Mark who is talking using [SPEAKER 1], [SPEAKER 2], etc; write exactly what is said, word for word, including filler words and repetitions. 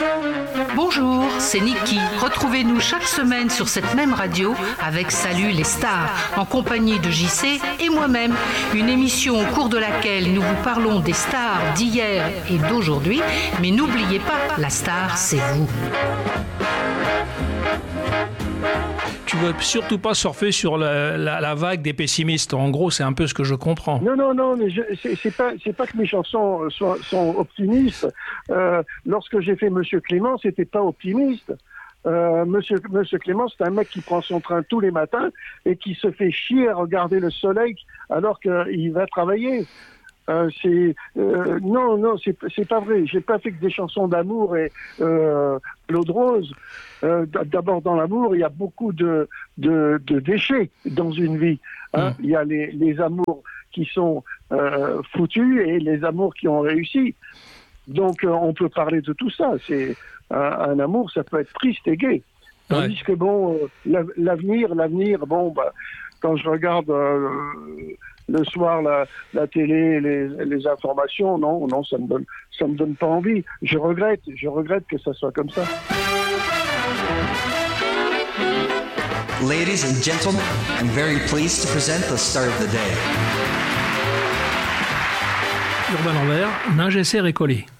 [SPEAKER 1] Bonjour, c'est Niki. Retrouvez-nous chaque semaine sur cette même radio avec Salut les stars, en compagnie de J C et moi-même. Une émission au cours de laquelle nous vous parlons des stars d'hier et d'aujourd'hui. Mais n'oubliez pas, la star, c'est vous.
[SPEAKER 2] Tu veux surtout pas surfer sur la, la, la vague des pessimistes. En gros, c'est un peu ce que je comprends.
[SPEAKER 3] Non, non, non, mais je, c'est, c'est pas, c'est pas que mes chansons soient, sont optimistes. Euh, lorsque j'ai fait Monsieur Clément, c'était pas optimiste. Euh, Monsieur, Monsieur Clément, c'est un mec qui prend son train tous les matins et qui se fait chier à regarder le soleil alors qu'il va travailler. Euh, c'est euh, non, non, c'est, c'est pas vrai. J'ai pas fait que des chansons d'amour et euh, l'eau de rose. Euh, d'abord, dans l'amour, il y a beaucoup de, de, de déchets dans une vie. Hein. Mmh. Il y a les, les amours qui sont euh, foutus et les amours qui ont réussi. Donc, euh, on peut parler de tout ça. C'est un, un amour, ça peut être triste et gai. Tandis ouais. que bon, euh, l'avenir, l'avenir, bon, bah, quand je regarde euh, le soir la, la télé, les, les informations, non, non, ça me donne, ça me donne pas envie. Je regrette, je regrette que ça soit comme ça.
[SPEAKER 4] Ladies and gentlemen, I'm very pleased to present the star of the day.
[SPEAKER 2] Urbain Lambert, Ningessé Récollet.